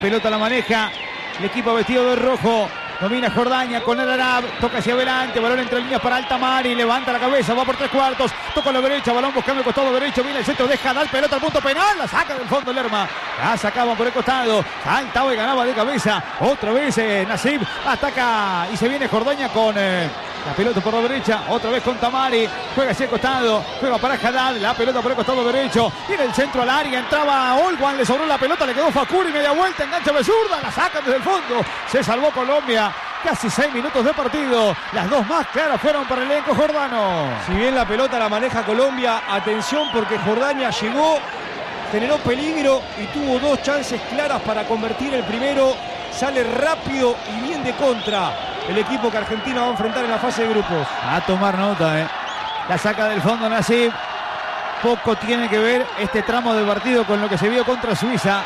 Pelota la maneja el equipo vestido de rojo. Domina Jordania con el Arab, toca hacia adelante, balón entre líneas para Altamari, levanta la cabeza, va por tres cuartos, toca a la derecha, balón buscando el costado derecho, viene el centro, deja Haddad, pelota al punto penal, la saca del fondo Lerma, la sacaban por el costado, saltaba y ganaba de cabeza, otra vez Nasib, ataca y se viene Jordania con la pelota por la derecha, otra vez con Tamari, juega hacia el costado, juega para Haddad, la pelota por el costado derecho, viene el centro al área, entraba Olwan, le sobró la pelota, le quedó Fakuri, media vuelta, engancha de zurda, la sacan desde el fondo, se salvó Colombia. Casi 6 minutos de partido. Las dos más claras fueron para el elenco jordano. Si bien la pelota la maneja Colombia, atención porque Jordania llegó, generó peligro y tuvo dos chances claras para convertir el primero. Sale rápido y bien de contra el equipo que Argentina va a enfrentar en la fase de grupos. A tomar nota, La saca del fondo Nasib. Poco tiene que ver este tramo de partido con lo que se vio contra Suiza.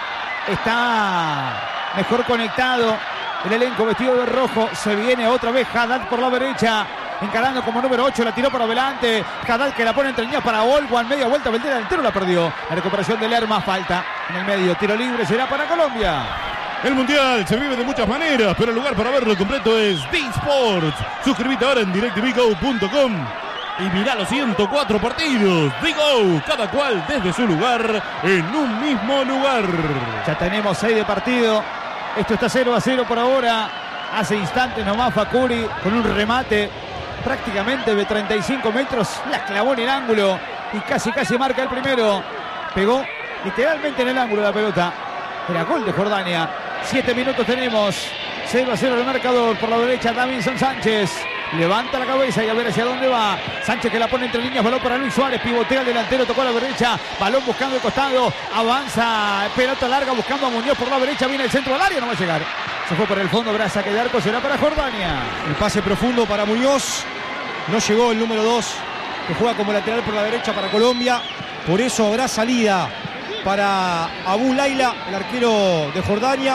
Está mejor conectado el elenco vestido de rojo. Se viene otra vez Haddad por la derecha, encarando como número 8, la tiró para adelante. Haddad que la pone entre líneas para Olwan, media vuelta, el delantero la perdió. La recuperación de Lerma, falta en el medio, tiro libre será para Colombia. El Mundial se vive de muchas maneras, pero el lugar para verlo completo es D-Sports. Suscríbete ahora en directvgo.com y mirá los 104 partidos. Digo, cada cual desde su lugar, en un mismo lugar. Ya tenemos 6 de partido. Esto está 0-0 por ahora. Hace instantes nomás Fakuri con un remate prácticamente de 35 metros. La clavó en el ángulo y casi marca el primero. Pegó literalmente en el ángulo la pelota. Era gol de Jordania. 7 minutos tenemos. 0-0 el marcador. Por la derecha Davinson Sánchez. Levanta la cabeza y a ver hacia dónde va. Sánchez que la pone entre líneas, balón para Luis Suárez, pivotea al delantero, tocó a la derecha, balón buscando el costado, avanza, pelota larga buscando a Muñoz por la derecha, viene el centro al área, no va a llegar. Se fue por el fondo, habrá saque de arco, será para Jordania. El pase profundo para Muñoz, no llegó el número 2, que juega como lateral por la derecha para Colombia, por eso habrá salida para Abu Laila, el arquero de Jordania,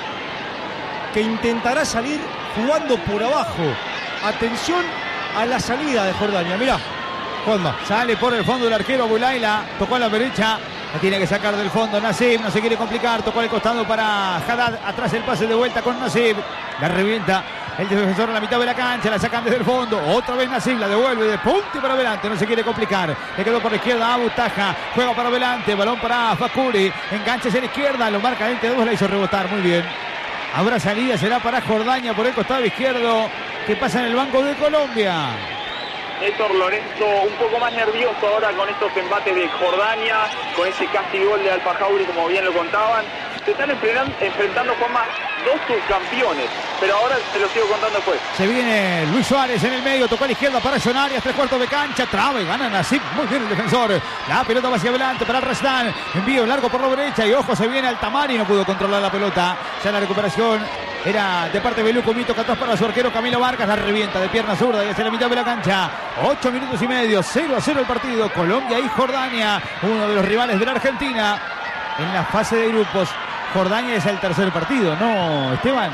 que intentará salir jugando por abajo. Atención a la salida de Jordania. Mirá, Juanma. Sale por el fondo el arquero Bulaila. Tocó a la derecha. La tiene que sacar del fondo Nasib. No se quiere complicar. Tocó al costado para Haddad. Atrás el pase de vuelta con Nasib. La revienta el defensor a la mitad de la cancha. La sacan desde el fondo. Otra vez Nasib. La devuelve de punta y para adelante. No se quiere complicar. Le quedó por la izquierda a Butaja. Juega para adelante. Balón para Fakuri. Engancha hacia la izquierda. Lo marca entre dos. La hizo rebotar. Muy bien. Habrá salida. Será para Jordania por el costado izquierdo. Que pasa en el banco de Colombia. Néstor Lorenzo un poco más nervioso ahora con estos embates de Jordania, con ese casi gol de Alfajauri, como bien lo contaban. Se están enfrentando Juanma, dos subcampeones, pero ahora se lo sigo contando después. Se viene Luis Suárez en el medio, tocó a la izquierda para John Arias, 3/4 de cancha, traba y gana Nasib, muy bien el defensor. La pelota va hacia adelante para Resdan, envío largo por la derecha y ojo, se viene Altamari, no pudo controlar la pelota. Ya la recuperación era de parte de Beluco, Mito atrás para su arquero Camilo Vargas, la revienta de pierna zurda y hacia la mitad de la cancha. 8 minutos y medio, 0-0 el partido, Colombia y Jordania, uno de los rivales de la Argentina en la fase de grupos. Jordania es el tercer partido, ¿no, Esteban?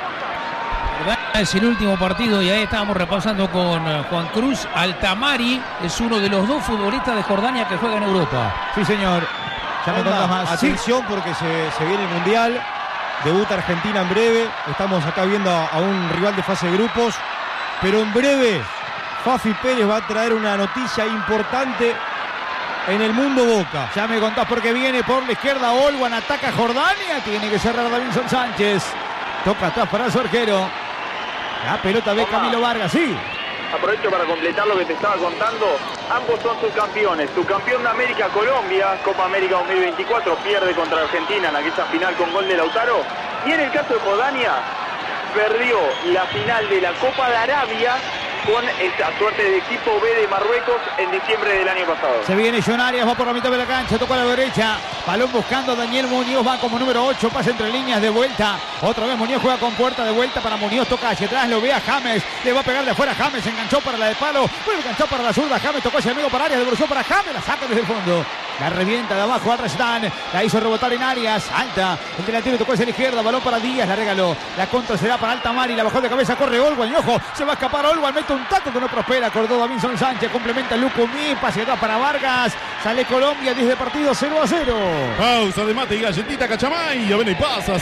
Es el último partido y ahí estábamos repasando con Juan Cruz. Altamari es uno de los dos futbolistas de Jordania que juega en Europa. Sí, señor. Ya me contás más. Atención, sí, porque se viene el Mundial. Debuta Argentina en breve. Estamos acá viendo a un rival de fase de grupos. Pero en breve, Fafi Pérez va a traer una noticia importante en el mundo Boca. Ya me contás porque viene por la izquierda Olwan, ataca a Jordania, tiene que cerrar Davinson Sánchez. Toca atrás para su arquero. La pelota de Camilo Vargas, sí. Aprovecho para completar lo que te estaba contando. Ambos son subcampeones. Subcampeón de América, Colombia, Copa América 2024, pierde contra Argentina en aquella final con gol de Lautaro. Y en el caso de Jordania, perdió la final de la Copa de Arabia con esta suerte de equipo B de Marruecos en diciembre del año pasado. Se viene John Arias, va por la mitad de la cancha, toca a la derecha, balón buscando a Daniel Muñoz, va como número 8, pasa entre líneas de vuelta, otra vez Muñoz juega con puerta de vuelta para Muñoz, toca hacia atrás, lo ve a James, le va a pegar de afuera, James enganchó para la de palo, vuelve a enganchar para la zurda, James tocó hacia el medio para Arias, devolución para James, la saca desde el fondo. La revienta de abajo al Restán. La hizo rebotar en Arias. Alta. El delantero tocó hacia la izquierda. Balón para Díaz. La regaló. La contra será para Altamari. La bajó de cabeza. Corre Olwan. Y ojo. Se va a escapar Olwan. Mete un taco que no prospera. Acordó Davinson Sánchez. Complementa Lucumí. Pase atrás para Vargas. Sale Colombia. 10 de partido. 0-0. Pausa de mate y galletita Cachamay. A ver y pasa.